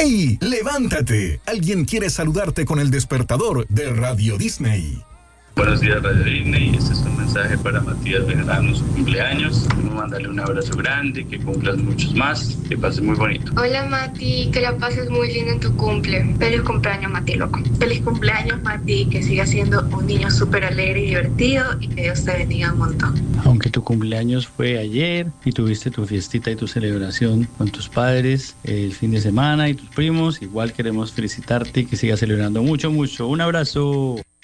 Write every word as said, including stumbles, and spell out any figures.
¡Hey! ¡Levántate! Alguien quiere saludarte con el despertador de Radio Disney. Buenos días, Radio Disney. Este es un mensaje para Matías Bejarano, su cumpleaños. Mándale un abrazo grande, que cumplas muchos más, que pases muy bonito. Hola, Mati, que la pases muy lindo en tu cumple. Feliz cumpleaños, Mati, loco. Feliz cumpleaños, Mati, que sigas siendo un niño súper alegre y divertido y que Dios te bendiga un montón. Aunque tu cumpleaños fue ayer y tuviste tu fiestita y tu celebración con tus padres el fin de semana y tus primos, igual queremos felicitarte y que sigas celebrando mucho, mucho. Un abrazo.